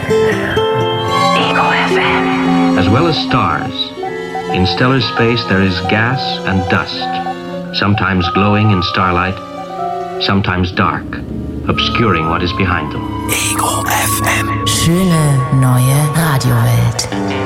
Eagle FM. As well as stars, in stellar space there is gas and dust, sometimes glowing in starlight, sometimes dark, obscuring what is behind them. Eagle FM. Schöne neue Radiowelt.